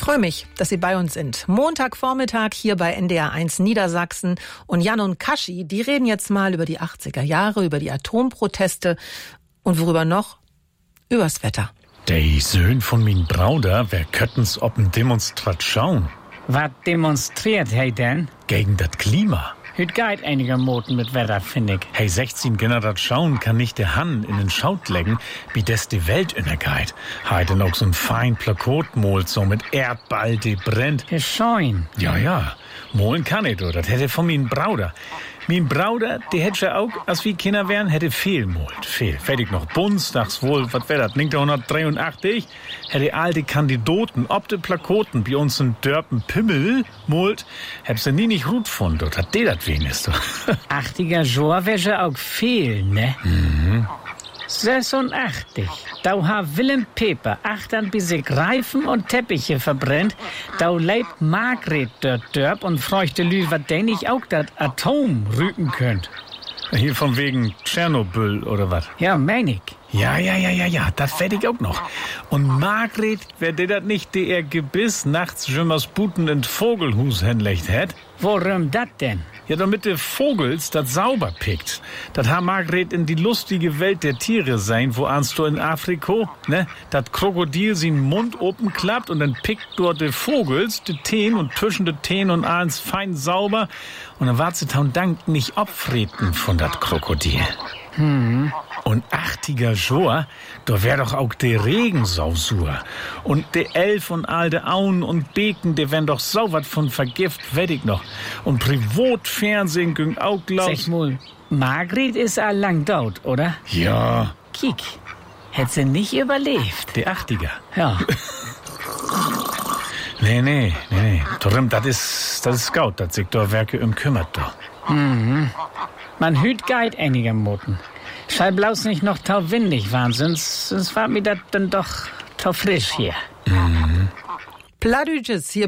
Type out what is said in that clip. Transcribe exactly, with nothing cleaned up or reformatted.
freue mich, dass Sie bei uns sind. Montagvormittag hier bei N D R eins Niedersachsen. Und Jan und Kaschi, die reden jetzt mal über die achtziger Jahre, über die Atomproteste und worüber noch? Übers Wetter. Die Söhn von min Brauder, wer kötten's ob'n Demonstration? Was demonstriert hey denn? Gegen das Klima. Hüt geht einiger Moten mit Wetter, finde ich. Hey, sechzehn Generationen kann nicht der Hand in den Schaut legen, wie des die Welt innergeht. Heiden auch so ein fein Plakat malt, so mit Erdball, die brennt. Ist schön. Ja, ja. Molen kann ich, das hätte von min Brauder. Min Brauder, die hätte ja auch, als wir Kinder wären, hätte viel malt. Viel. Fertig noch Bundestags wohl, was wär das, neunzehnhundertdreiundachtzig? Hätte alte Kandidaten ob de Plakaten bei uns in Dörpen Pimmel malt, hätt sie nie nicht gut von, dort hat die dat wenigstens. achtziger Jahre wäre auch viel, ne? Mhm. sechsundachtzig. Da ha Willem Peper achtern bis sich Reifen und Teppiche verbrennt. Da lebt Margret dort dörp und freuchte Lü, wat denn ich auch dat Atom rücken könnt. Hier von wegen Tschernobyl oder was? Ja, mein ich. Ja, ja, ja, ja, ja, das werd ich auch noch. Und Margret, wer der dat nicht, der ihr Gebiss nachts Jimmers Buten in Vogelhus hinlegt hätt? Worum dat denn? Ja, damit der Vogels dat sauber pickt. Dat ha Margret in die lustige Welt der Tiere sein, wo ahnst du in Afrika, ne? Dat Krokodil sin Mund open klappt und dann pickt dort der Vogels de Teen und zwischen de Teen und ahns fein sauber und dann wart sie taun Dank nicht abfreten von dat Krokodil. Hm. Und achtziger Jahre, da wär doch auch der Regensausur. Und de Elf und alte Auen und Beken, die wär doch so wat von Vergift, wett ich noch. Und Privatfernsehen ging auch, glaub Sag mal, Margret ist all lang tot, oder? Ja. Kiek, hätt sie nicht überlebt. Die achtziger. Ja. Nee, nee, nee, nee. Darum, das ist, das ist gut, dass sich da Werke um kümmert, doch. Mhm. Man hüt geht einiger Moten. Schall bloß nicht noch tau windig waren, sonst, sonst war mir das dann doch tau frisch hier. Mhm. Pladütjes hier